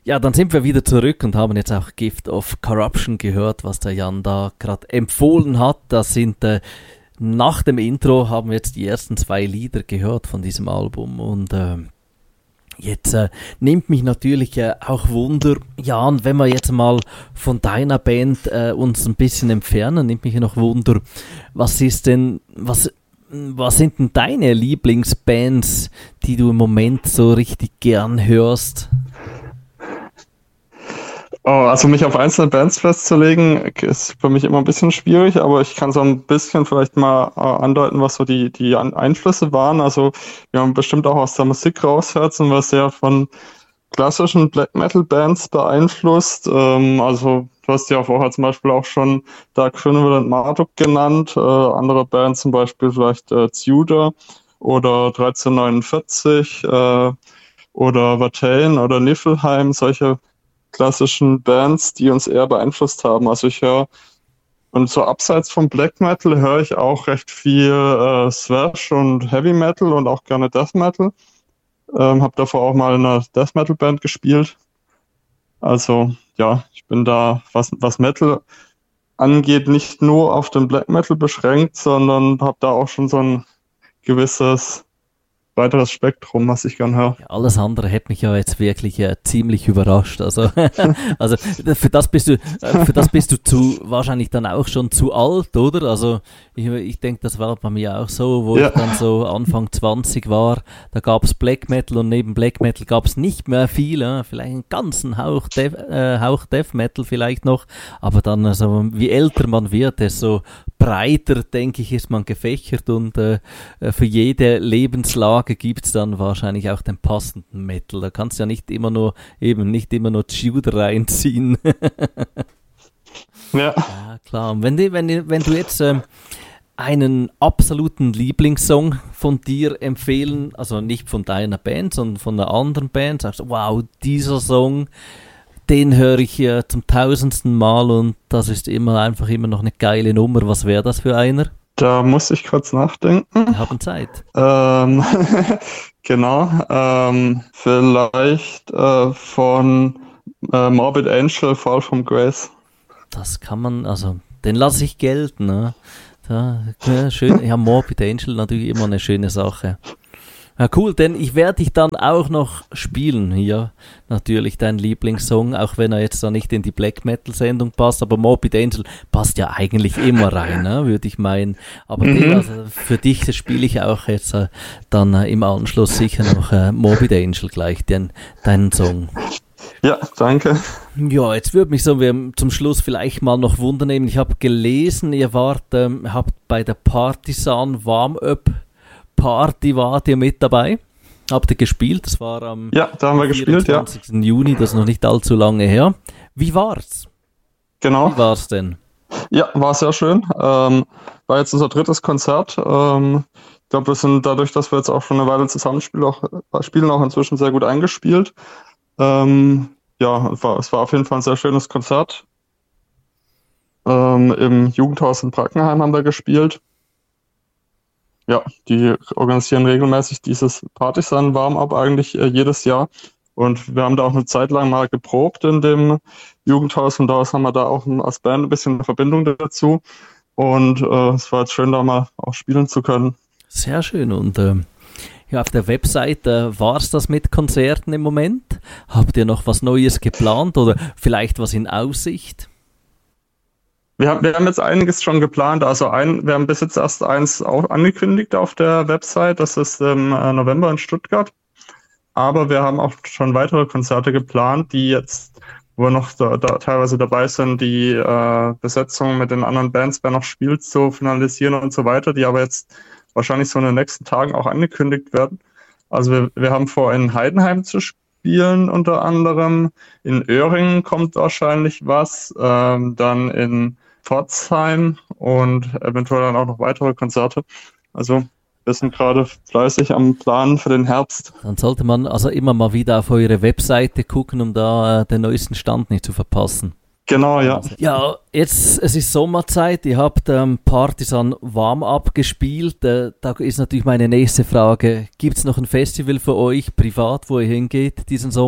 Ja, dann sind wir wieder zurück und haben jetzt auch Gift of Corruption gehört, was der Jan da gerade empfohlen hat. Das sind nach dem Intro haben wir jetzt die ersten 2 Lieder gehört von diesem Album und jetzt nimmt mich natürlich auch Wunder, Jan, wenn wir jetzt mal von deiner Band uns ein bisschen entfernen, nimmt mich noch Wunder, was sind denn deine Lieblingsbands, die du im Moment so richtig gern hörst? Oh, also mich auf einzelne Bands festzulegen, ist für mich immer ein bisschen schwierig, aber ich kann so ein bisschen vielleicht mal andeuten, was so die Einflüsse waren. Also wir haben bestimmt auch aus der Musik raushört, sind wir sehr von klassischen Black Metal Bands beeinflusst. Also du hast ja auch vorher zum Beispiel auch schon Dark Funeral und Marduk genannt. Andere Bands zum Beispiel vielleicht Tudor oder 1349 oder Watain oder Niflheim, solche klassischen Bands, die uns eher beeinflusst haben. Also ich höre, und so abseits vom Black Metal höre ich auch recht viel Thrash und Heavy Metal und auch gerne Death Metal. Habe davor auch mal in einer Death Metal Band gespielt. Also ja, ich bin da, was Metal angeht, nicht nur auf den Black Metal beschränkt, sondern habe da auch schon so ein gewisses weiteres Spektrum, was ich gern höre. Ja, alles andere hätte mich ja jetzt wirklich ziemlich überrascht. Also, also für das bist du wahrscheinlich dann auch schon zu alt, oder? Also ich denke, das war bei mir auch so, wo ich dann so Anfang 20 war. Da gab es Black Metal und neben Black Metal gab es nicht mehr viel, vielleicht einen ganzen Hauch Death Metal vielleicht noch. Aber dann, also wie älter man wird, desto breiter, denke ich, ist man gefächert und für jede Lebenslage gibt es dann wahrscheinlich auch den passenden Metal. Da kannst du ja nicht immer nur Tudor reinziehen. Ja. Ja, klar. Und wenn du jetzt einen absoluten Lieblingssong von dir empfehlen, also nicht von deiner Band, sondern von einer anderen Band, sagst du, wow, dieser Song, den höre ich zum 1000. Mal und das ist immer noch eine geile Nummer. Was wäre das für einer? Da muss ich kurz nachdenken. Wir haben Zeit. Genau. Vielleicht von Morbid Angel, Fall from Grace. Das kann man, also den lasse ich gelten. Ne? Ja, schön. Ja, Morbid Angel natürlich immer eine schöne Sache. Ja, cool, denn ich werde dich dann auch noch spielen hier. Natürlich dein Lieblingssong, auch wenn er jetzt da nicht in die Black Metal Sendung passt, aber Morbid Angel passt ja eigentlich immer rein, ne, würde ich meinen. Aber also für dich spiele ich auch jetzt dann im Anschluss sicher noch Morbid Angel gleich, deinen Song. Ja, danke. Ja, jetzt würde mich so zum Schluss vielleicht mal noch wundern, ich habe gelesen, ihr habt bei der Partisan Warm-Up Party wart ihr mit dabei? Habt ihr gespielt? Das war am da haben wir 24. Juni, das ist noch nicht allzu lange her. Wie war's? Genau. Wie war's denn? Ja, war sehr schön. War jetzt unser 3. Konzert. Ich glaube, wir sind dadurch, dass wir jetzt auch schon eine Weile zusammenspielen, auch inzwischen sehr gut eingespielt. Es war auf jeden Fall ein sehr schönes Konzert. Im Jugendhaus in Brackenheim haben wir gespielt. Ja, die organisieren regelmäßig dieses Partisan Warm-Up eigentlich jedes Jahr. Und wir haben da auch eine Zeit lang mal geprobt in dem Jugendhaus und daraus haben wir da auch als Band ein bisschen eine Verbindung dazu. Und es war jetzt schön, da mal auch spielen zu können. Sehr schön. Und auf der Website war es das mit Konzerten im Moment? Habt ihr noch was Neues geplant oder vielleicht was in Aussicht? Wir haben jetzt einiges schon geplant. Also wir haben bis jetzt erst eins auch angekündigt auf der Website. Das ist im November in Stuttgart. Aber wir haben auch schon weitere Konzerte geplant, die jetzt, wo wir noch da teilweise dabei sind, die Besetzung mit den anderen Bands, wer noch spielt, zu finalisieren und so weiter, die aber jetzt wahrscheinlich so in den nächsten Tagen auch angekündigt werden. Also wir haben vor, in Heidenheim zu spielen unter anderem. In Öhringen kommt wahrscheinlich was. Dann in Pforzheim und eventuell dann auch noch weitere Konzerte. Also wir sind gerade fleißig am Planen für den Herbst. Dann sollte man also immer mal wieder auf eure Webseite gucken, um da den neuesten Stand nicht zu verpassen. Genau, ja. Ja, es ist Sommerzeit, ihr habt Partisan Warm-Up gespielt. Da ist natürlich meine nächste Frage, gibt es noch ein Festival für euch privat, wo ihr hingeht diesen Sommer?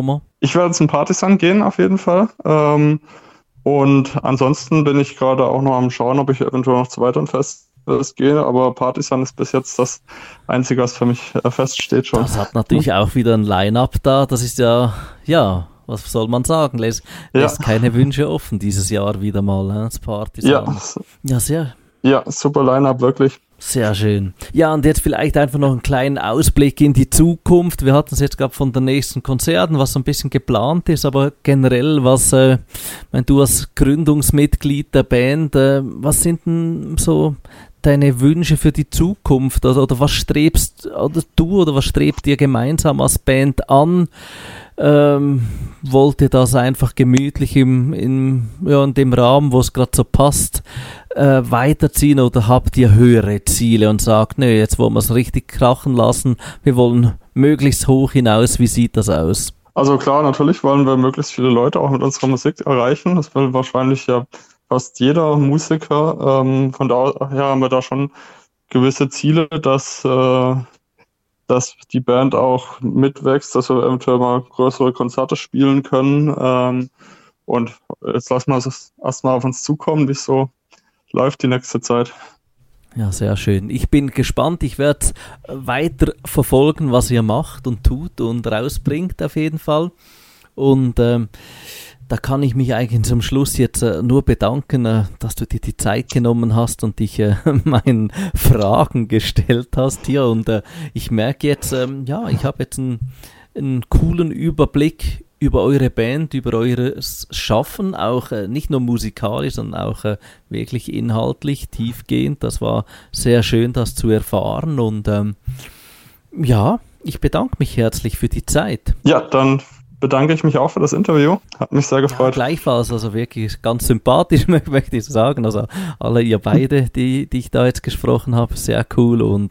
Ich werde zum Partisan gehen auf jeden Fall. Und ansonsten bin ich gerade auch noch am Schauen, ob ich eventuell noch zu weiteren Festivals gehe. Aber Partisan ist bis jetzt das Einzige, was für mich feststeht schon. Das hat natürlich auch wieder ein Line-Up da. Das ist ja, was soll man sagen? Lässt keine Wünsche offen dieses Jahr wieder mal, das Partisan. Ja, super Line-Up, wirklich. Sehr schön. Ja, und jetzt vielleicht einfach noch einen kleinen Ausblick in die Zukunft. Wir hatten es jetzt gerade von den nächsten Konzerten, was so ein bisschen geplant ist, aber generell, du als Gründungsmitglied der Band, was sind denn so deine Wünsche für die Zukunft? Oder was strebst was strebt ihr gemeinsam als Band an? Wollt ihr das einfach gemütlich in dem Rahmen, wo es gerade so passt, weiterziehen, oder habt ihr höhere Ziele und sagt, nö, jetzt wollen wir es richtig krachen lassen, wir wollen möglichst hoch hinaus? Wie sieht das aus? Also klar, natürlich wollen wir möglichst viele Leute auch mit unserer Musik erreichen. Das will wahrscheinlich ja fast jeder Musiker. Von daher haben wir da schon gewisse Ziele, dass die Band auch mitwächst, dass wir eventuell mal größere Konzerte spielen können. Und jetzt lassen wir es erstmal auf uns zukommen, wie es so läuft die nächste Zeit. Ja, sehr schön. Ich bin gespannt. Ich werde weiter verfolgen, was ihr macht und tut und rausbringt auf jeden Fall. Und da kann ich mich eigentlich zum Schluss jetzt nur bedanken, dass du dir die Zeit genommen hast und dich meinen Fragen gestellt hast hier. Und ich merke jetzt, ich habe jetzt einen coolen Überblick über eure Band, über eures Schaffen, auch nicht nur musikalisch, sondern auch wirklich inhaltlich, tiefgehend. Das war sehr schön, das zu erfahren. Und ich bedanke mich herzlich für die Zeit. Ja, dann bedanke ich mich auch für das Interview. Hat mich sehr gefreut. Ja, gleichfalls, also wirklich ganz sympathisch, möchte ich sagen. Also alle ihr beide, die ich da jetzt gesprochen habe, sehr cool. Und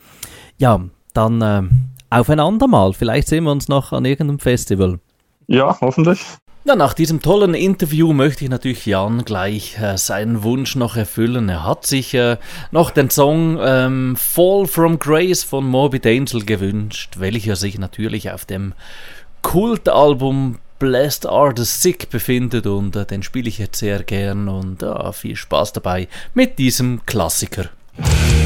dann aufeinander mal. Vielleicht sehen wir uns noch an irgendeinem Festival. Ja, hoffentlich. Ja, nach diesem tollen Interview möchte ich natürlich Jan gleich seinen Wunsch noch erfüllen. Er hat sich noch den Song Fall from Grace von Morbid Angel gewünscht, welcher sich natürlich auf dem Kultalbum Blessed Are the Sick befindet, und den spiele ich jetzt sehr gern, und viel Spaß dabei mit diesem Klassiker.